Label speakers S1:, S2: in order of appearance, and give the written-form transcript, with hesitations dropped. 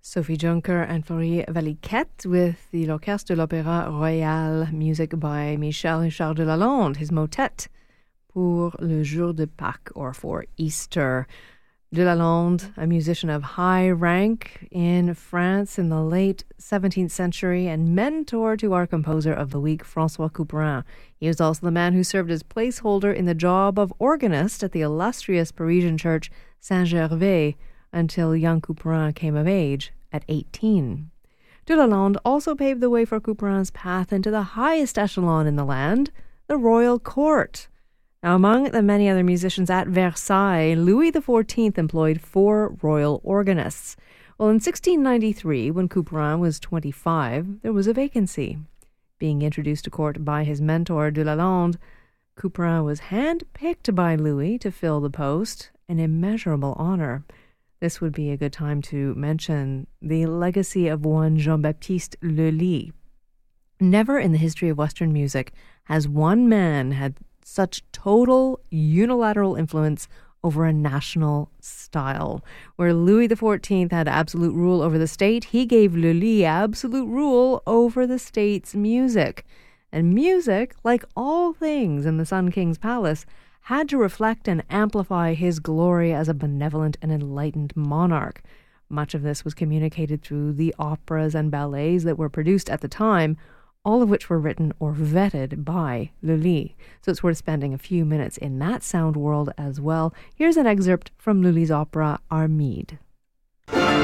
S1: Sophie Juncker and Fleury Valiquette with the L'Orchestre de l'Opéra Royal, music by Michel Richard de Lalande, his motet pour le jour de Pâques, or for Easter. De Lalande, a musician of high rank in France in the late 17th century and mentor to our composer of the week, François Couperin. He was also the man who served as placeholder in the job of organist at the illustrious Parisian church Saint-Gervais until young Couperin came of age at 18. De Lalande also paved the way for Couperin's path into the highest echelon in the land, the royal court. Now, among the many other musicians at Versailles, Louis XIV employed 4 royal organists. Well, in 1693, when Couperin was 25, there was a vacancy. Being introduced to court by his mentor, de Lalande, Couperin was hand-picked by Louis to fill the post, an immeasurable honor. This would be a good time to mention the legacy of one Jean-Baptiste Lully. Never in the history of Western music has one man had such total unilateral influence over a national style. Where Louis XIV had absolute rule over the state, he gave Lully absolute rule over the state's music. And music, like all things in the Sun King's palace, had to reflect and amplify his glory as a benevolent and enlightened monarch. Much of this was communicated through the operas and ballets that were produced at the time, all of which were written or vetted by Lully. So it's worth spending a few minutes in that sound world as well. Here's an excerpt from Lully's opera Armide.